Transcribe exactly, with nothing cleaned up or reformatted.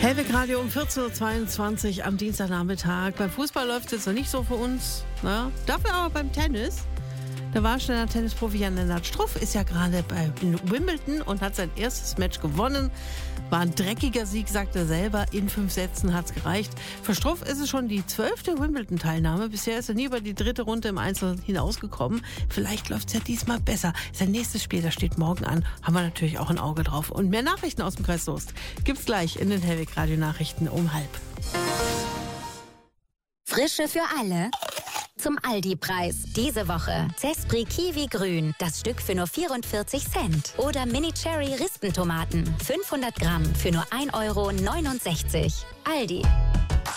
Hellweg Radio um vierzehn Uhr zweiundzwanzig am Dienstagnachmittag. Beim Fußball läuft es jetzt noch nicht so für uns. Ne? Dafür aber beim Tennis. Der Warsteiner Tennisprofi Jan-Lennart Struff ist ja gerade bei Wimbledon und hat sein erstes Match gewonnen. War ein dreckiger Sieg, sagt er selber. In fünf Sätzen hat es gereicht. Für Struff ist es schon die zwölfte Wimbledon-Teilnahme. Bisher ist er nie über die dritte Runde im Einzel hinausgekommen. Vielleicht läuft es ja diesmal besser. Sein nächstes Spiel, das steht morgen an. Haben wir natürlich auch ein Auge drauf. Und mehr Nachrichten aus dem Kreis Soest gibt's gleich in den Hellweg Radio Nachrichten um halb. Frische für alle. Zum Aldi-Preis. Diese Woche Zespri Kiwi Grün, das Stück für nur vierundvierzig Cent. Oder Mini Cherry Rispentomaten, fünfhundert Gramm für nur ein Euro neunundsechzig. Aldi.